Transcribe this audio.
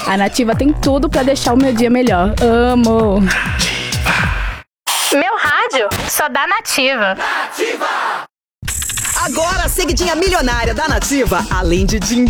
A Nativa tem tudo pra deixar o meu dia melhor. Amo! Meu rádio só dá Nativa. Agora a seguidinha milionária da Nativa, além de din